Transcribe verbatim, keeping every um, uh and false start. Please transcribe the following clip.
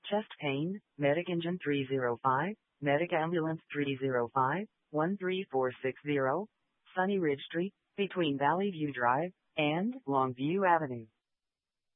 Chest pain, Medic Engine three zero five, Medic Ambulance three zero five, one three four six zero, Sunny Ridge Street, between Valley View Drive and Longview Avenue.